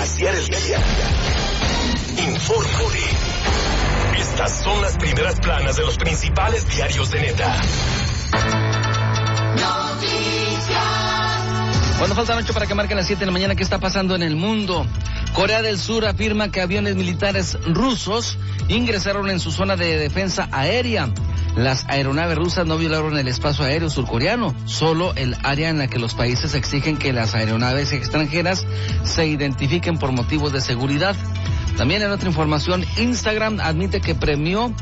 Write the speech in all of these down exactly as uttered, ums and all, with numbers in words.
iniciar el día. Infórmate. Estas son las primeras planas de los principales diarios de Neta. Cuando falta ocho para que marquen las siete de la mañana, ¿qué está pasando en el mundo? Corea del Sur afirma que aviones militares rusos ingresaron en su zona de defensa aérea. Las aeronaves rusas no violaron el espacio aéreo surcoreano, solo el área en la que los países exigen que las aeronaves extranjeras se identifiquen por motivos de seguridad. También en otra información, Instagram admite que premió,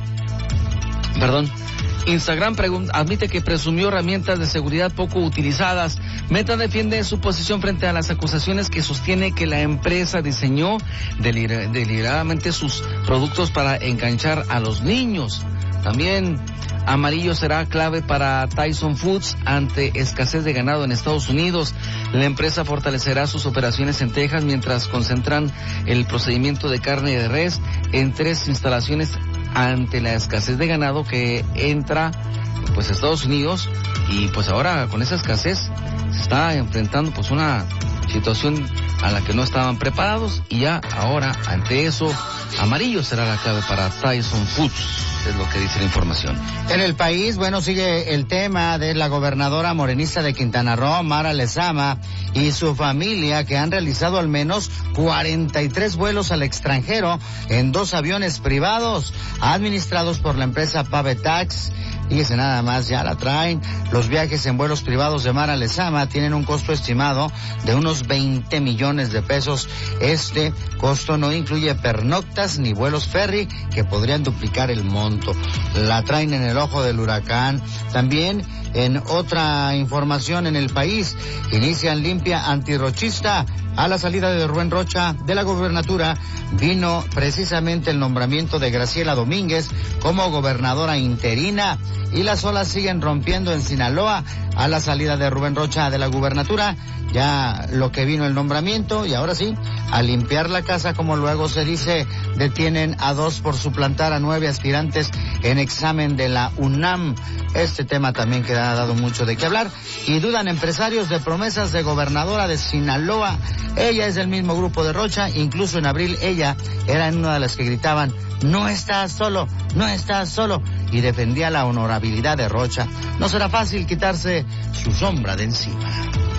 perdón, Instagram pregun- admite que presumió herramientas de seguridad poco utilizadas. Meta defiende su posición frente a las acusaciones que sostiene que la empresa diseñó delir- deliberadamente sus productos para enganchar a los niños. También amarillo será clave para Tyson Foods ante escasez de ganado en Estados Unidos. La empresa fortalecerá sus operaciones en Texas mientras concentran el procedimiento de carne de res en tres instalaciones ante la escasez de ganado que entra pues a Estados Unidos, y pues ahora con esa escasez se está enfrentando pues una situación a la que no estaban preparados, y ya ahora ante eso amarillo será la clave para Tyson Foods. Es lo que dice la información. En el país, bueno, sigue el tema de la gobernadora morenista de Quintana Roo, Mara Lezama, y su familia, que han realizado al menos cuarenta y tres vuelos al extranjero en dos aviones privados administrados por la empresa Pavetax. Fíjese nada más, ya la traen. Los viajes en vuelos privados de Mara Lezama tienen un costo estimado de unos veinte millones de pesos. Este costo no incluye pernoctas ni vuelos ferry que podrían duplicar el monto. La traen en el ojo del huracán. También en otra información en el país, inician limpia antirrochista. A la salida de Rubén Rocha de la gobernatura vino precisamente el nombramiento de Graciela Domínguez como gobernadora interina, y las olas siguen rompiendo en Sinaloa. A la salida de Rubén Rocha de la gubernatura, ya lo que vino el nombramiento, y ahora sí, a limpiar la casa, como luego se dice. Detienen a dos por suplantar a nueve aspirantes en examen de la UNAM. Este tema también que ha dado mucho de qué hablar, y dudan empresarios de promesas de gobernadora de Sinaloa. Ella es del mismo grupo de Rocha, incluso en abril ella era una de las que gritaban: no estás solo, no estás solo, y defendía la honorabilidad de Rocha. No será fácil quitarse su sombra de encima.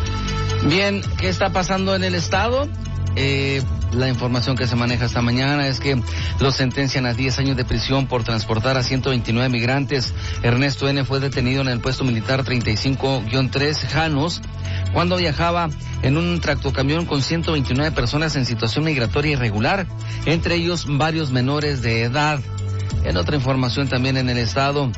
Bien, ¿qué está pasando en el estado? Eh, la información que se maneja esta mañana es que los sentencian a diez años de prisión por transportar a ciento veintinueve migrantes. Ernesto N. fue detenido en el puesto militar treinta y cinco guion tres Janos cuando viajaba en un tractocamión con ciento veintinueve personas en situación migratoria irregular, entre ellos varios menores de edad. En otra información también en el estado,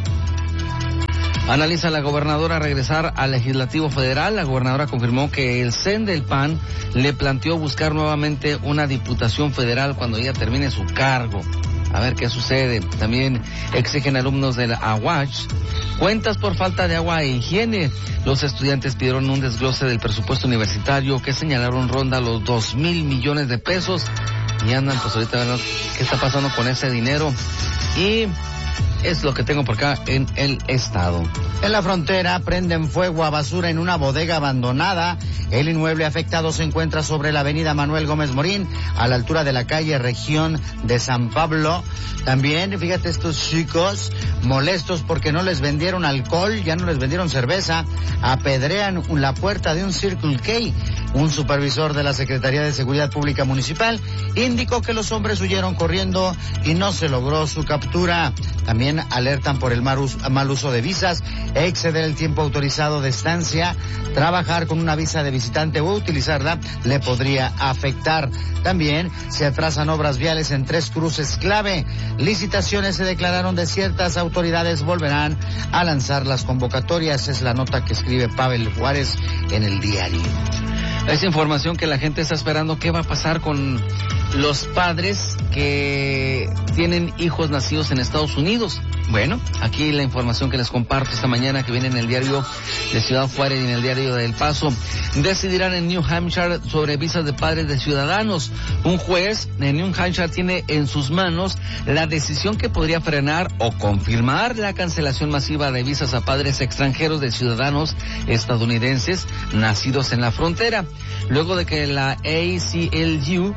analiza la gobernadora regresar al legislativo federal. La gobernadora confirmó que el C E N del P A N le planteó buscar nuevamente una diputación federal cuando ella termine su cargo. A ver qué sucede. También exigen alumnos de la AWACH cuentas por falta de agua e higiene. Los estudiantes pidieron un desglose del presupuesto universitario que señalaron ronda los dos mil millones de pesos. Y andan pues ahorita viendo qué está pasando con ese dinero. Y es lo que tengo por acá en el estado. En la frontera prenden fuego a basura en una bodega abandonada. El inmueble afectado se encuentra sobre la avenida Manuel Gómez Morín, a la altura de la calle Región de San Pablo. También, fíjate, estos chicos molestos porque no les vendieron alcohol, ya no les vendieron cerveza, apedrean la puerta de un Circle K. Un supervisor de la Secretaría de Seguridad Pública Municipal indicó que los hombres huyeron corriendo y no se logró su captura. También alertan por el mal uso, mal uso de visas, exceder el tiempo autorizado de estancia, trabajar con una visa de visitante o utilizarla le podría afectar. También se atrasan obras viales en tres cruces clave. Licitaciones se declararon desiertas, autoridades volverán a lanzar las convocatorias. Es la nota que escribe Pavel Juárez en el diario. Esa información que la gente está esperando, ¿qué va a pasar con los padres que tienen hijos nacidos en Estados Unidos. Bueno, aquí la información que les comparto esta mañana, que viene en el diario de Ciudad Juárez y en el diario de El Paso. Decidirán en New Hampshire sobre visas de padres de ciudadanos. Un juez de New Hampshire tiene en sus manos la decisión que podría frenar o confirmar la cancelación masiva de visas a padres extranjeros de ciudadanos estadounidenses nacidos en la frontera. Luego de que la A C L U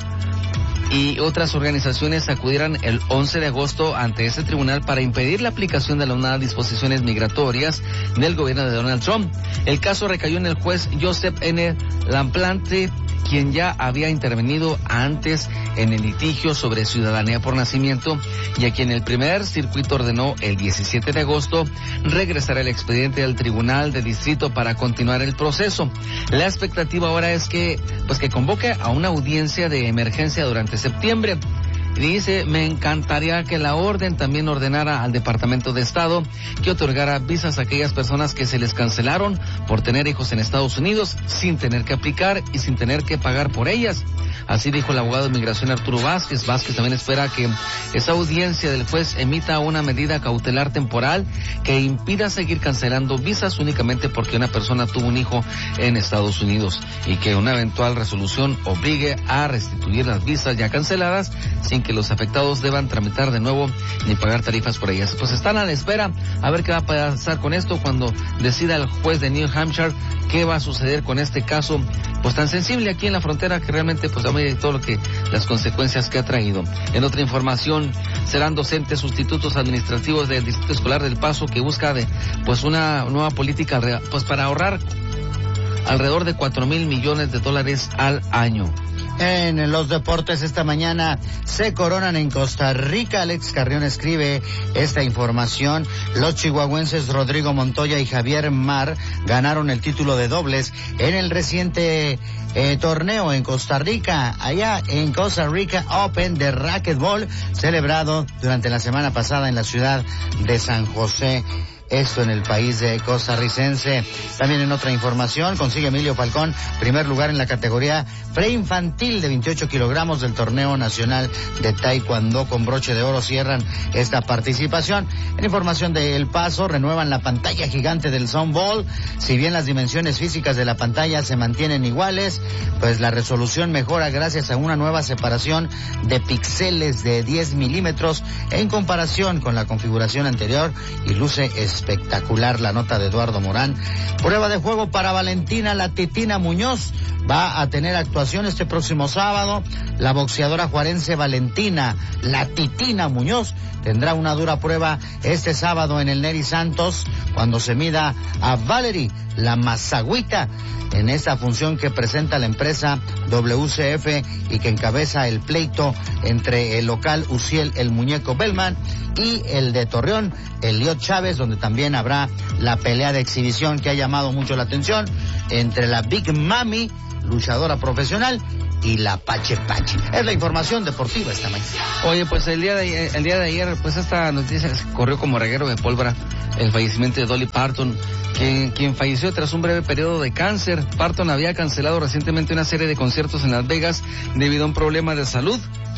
y otras organizaciones acudieran el once de agosto ante este tribunal para impedir la aplicación de las nuevas disposiciones migratorias del gobierno de Donald Trump. El caso recayó en el juez Joseph N. Lamplante, quien ya había intervenido antes en el litigio sobre ciudadanía por nacimiento y a quien el primer circuito ordenó el diecisiete de agosto regresar el expediente al tribunal de distrito para continuar el proceso. La expectativa ahora es que, pues que convoque a una audiencia de emergencia durante septiembre. Dice, me encantaría que la orden también ordenara al Departamento de Estado que otorgara visas a aquellas personas que se les cancelaron por tener hijos en Estados Unidos sin tener que aplicar y sin tener que pagar por ellas. Así dijo el abogado de inmigración Arturo Vázquez. Vázquez también espera que esa audiencia del juez emita una medida cautelar temporal que impida seguir cancelando visas únicamente porque una persona tuvo un hijo en Estados Unidos y que una eventual resolución obligue a restituir las visas ya canceladas sin que los afectados deban tramitar de nuevo ni pagar tarifas por ellas. Pues están a la espera a ver qué va a pasar con esto cuando decida el juez de New Hampshire qué va a suceder con este caso pues tan sensible aquí en la frontera, que realmente pues a medio de todo lo que las consecuencias que ha traído. En otra información, serán docentes sustitutos administrativos del Distrito Escolar del Paso, que busca de pues una nueva política pues para ahorrar alrededor de cuatro mil millones de dólares al año. En los deportes esta mañana se coronan en Costa Rica. Alex Carrión escribe esta información. Los chihuahuenses Rodrigo Montoya y Javier Mar ganaron el título de dobles en el reciente eh, torneo en Costa Rica, allá en Costa Rica Open de Racquetball, celebrado durante la semana pasada en la ciudad de San José. Esto en el país de costarricense. También en otra información, consigue Emilio Falcón primer lugar en la categoría preinfantil de veintiocho kilogramos del torneo nacional de taekwondo. Con broche de oro cierran esta participación. En información de El Paso, renuevan la pantalla gigante del softball. Si bien las dimensiones físicas de la pantalla se mantienen iguales, pues la resolución mejora gracias a una nueva separación de píxeles de diez milímetros en comparación con la configuración anterior y luce espectacular. Espectacular la nota de Eduardo Morán. Prueba de juego para Valentina La Titina Muñoz. Va a tener actuación este próximo sábado. La boxeadora juarense Valentina La Titina Muñoz tendrá una dura prueba este sábado en el Neri Santos cuando se mida a Valerie La Mazagüita en esta función que presenta la empresa W C F y que encabeza el pleito entre el local Uciel El Muñeco Bellman y el de Torreón, Eliot Chávez, donde también habrá la pelea de exhibición que ha llamado mucho la atención entre la Big Mami, luchadora profesional, y la Pache Pache. Es la información deportiva esta mañana. Oye, pues el día de el día de ayer, pues esta noticia corrió como reguero de pólvora, el fallecimiento de Dolly Parton, quien, quien falleció tras un breve periodo de cáncer. Parton había cancelado recientemente una serie de conciertos en Las Vegas debido a un problema de salud.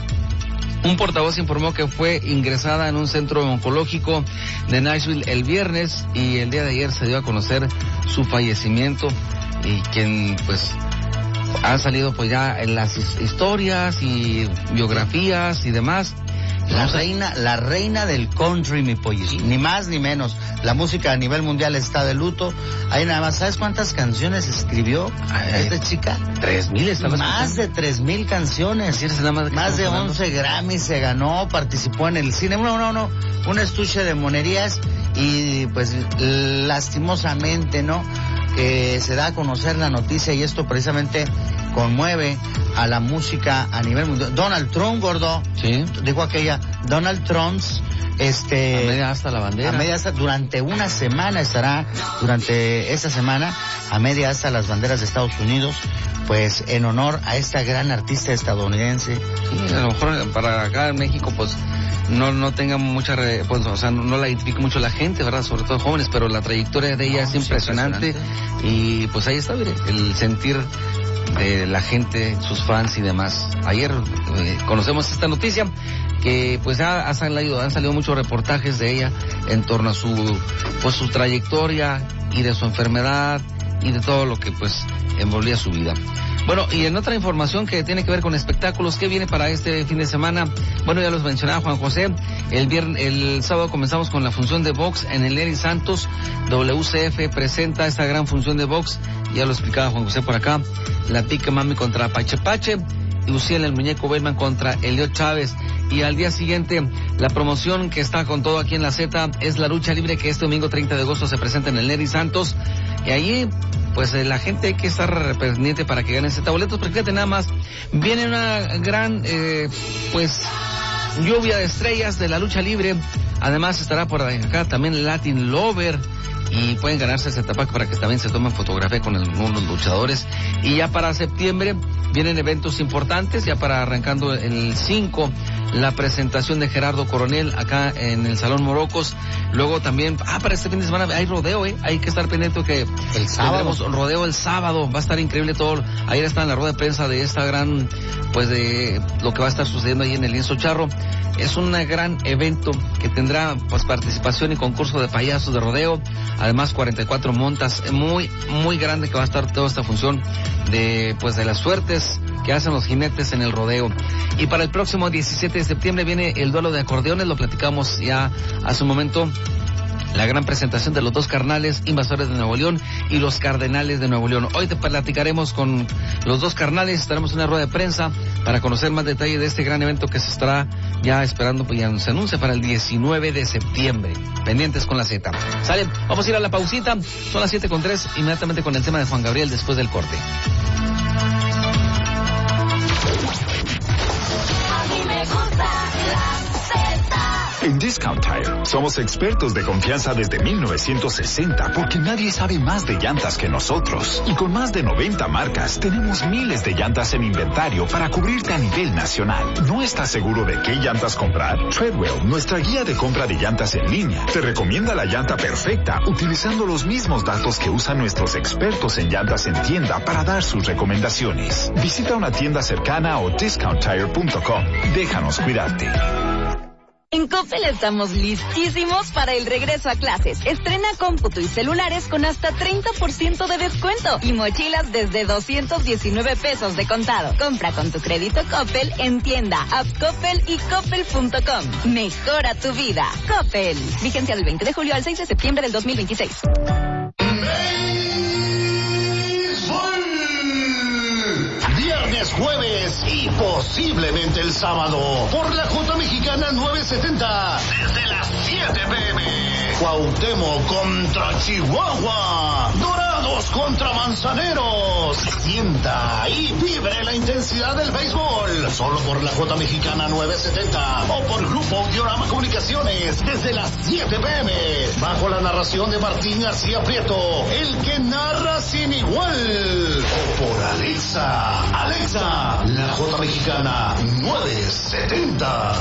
Un portavoz informó que fue ingresada en un centro oncológico de Nashville el viernes y el día de ayer se dio a conocer su fallecimiento, y quien pues ha salido pues ya en las historias y biografías y demás. La reina, la reina del country, mi pollis, ni más ni menos. La música a nivel mundial está de luto. Ahí nada más, ¿sabes cuántas canciones escribió Ay, esta chica? Tres mil, Más escuchando? de tres mil canciones. ¿Sí, nada más, más de once Grammys se ganó, participó en el cine. No, no, no, un estuche de monerías y pues lastimosamente, ¿no? Que se da a conocer la noticia y esto precisamente conmueve a la música a nivel mundial. Donald Trump, gordo, sí, dijo aquella, Donald Trump, este... a media hasta la bandera. A media hasta, durante una semana estará, durante esta semana, a media hasta las banderas de Estados Unidos, pues en honor a esta gran artista estadounidense. Sí, a lo mejor para acá en México, pues no no tenga mucha, pues, o sea, no, no la identifica mucho la gente, ¿verdad? Sobre todo jóvenes, pero la trayectoria de ella no, es impresionante, impresionante. Y pues ahí está, mire, el sentir de la gente, sus fans y demás. Ayer eh, conocemos esta noticia que pues ha, ha salido, han salido muchos reportajes de ella en torno a su pues su trayectoria y de su enfermedad y de todo lo que pues envolvía su vida. Bueno, y en otra información que tiene que ver con espectáculos, ¿qué viene para este fin de semana? Bueno, ya los mencionaba Juan José, el viernes, el sábado comenzamos con la función de box en el Neri Santos. W C F presenta esta gran función de box, ya lo explicaba Juan José por acá, la Pique Mami contra Pache Pache, y Uciel el Muñeco Bellman contra Elio Chávez. Y al día siguiente, la promoción que está con todo aquí en la Z es la lucha libre, que este domingo treinta de agosto se presenta en el Neri Santos. Y allí, pues eh, la gente hay que estar pendiente para que ganen Z boletos, porque fíjate nada más, viene una gran, eh, pues, lluvia de estrellas de la lucha libre. Además estará por acá también Latin Lover, y pueden ganarse ese tapac para que también se tomen fotografía con algunos luchadores. Y ya para septiembre vienen eventos importantes, ya para arrancando el cinco, la presentación de Gerardo Coronel acá en el Salón Morocos. Luego también, ah, para este fin de semana hay rodeo, eh, hay que estar pendiente que el sábado tendremos rodeo el sábado, va a estar increíble todo. Ayer está en la rueda de prensa de esta gran, pues de lo que va a estar sucediendo ahí en el Lienzo Charro. Es un gran evento que tendrá pues participación y concurso de payasos de rodeo, además cuarenta y cuatro montas, muy, muy grande que va a estar toda esta función de, pues de las suertes que hacen los jinetes en el rodeo. Y para el próximo diecisiete de septiembre viene el duelo de acordeones, lo platicamos ya hace un momento. La gran presentación de los dos carnales, Invasores de Nuevo León y los Cardenales de Nuevo León. Hoy te platicaremos con los dos carnales, estaremos en una rueda de prensa para conocer más detalle de este gran evento que se estará ya esperando, pues ya se anuncia para el diecinueve de septiembre. Pendientes con la Z. Sale, vamos a ir a la pausita, son las siete con tres, inmediatamente con el tema de Juan Gabriel después del corte. A mí me gusta la En Discount Tire somos expertos de confianza desde mil novecientos sesenta porque nadie sabe más de llantas que nosotros. Y con más de noventa marcas tenemos miles de llantas en inventario para cubrirte a nivel nacional. ¿No estás seguro de qué llantas comprar? Treadwell, nuestra guía de compra de llantas en línea, te recomienda la llanta perfecta utilizando los mismos datos que usan nuestros expertos en llantas en tienda para dar sus recomendaciones. Visita una tienda cercana o discount tire punto com. Déjanos cuidarte. En Coppel estamos listísimos para el regreso a clases. Estrena cómputo y celulares con hasta treinta por ciento de descuento y mochilas desde doscientos diecinueve pesos de contado. Compra con tu crédito Coppel en tienda, app Coppel y coppel punto com. Mejora tu vida. Coppel. Vigencia del veinte de julio al seis de septiembre del dos mil veintiséis. Viernes, jueves y posiblemente el sábado por la J Mexicana novecientos setenta desde las siete pe eme. Cuauhtémoc contra Chihuahua, Dorados contra Manzaneros. Sienta y vibre la intensidad del béisbol solo por la J Mexicana novecientos setenta o por Grupo Diorama Comunicaciones desde las siete pe eme bajo la narración de Martín García Prieto, el que narra sin igual, o por Alexa. Alexa, la J Mexicana novecientos setenta.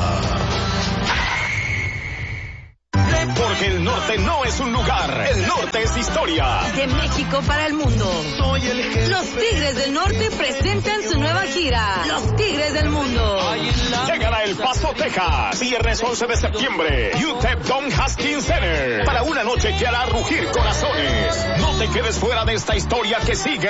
Porque el norte no es un lugar, el norte es historia. De México para el mundo. Soy el jefe. Los Tigres del Norte presentan su nueva gira. Los Tigres del Mundo. Llegan a El Paso, Texas, viernes once de septiembre, U T E P Don Haskins Center, para una noche que hará rugir corazones. No te quedes fuera de esta historia que sigue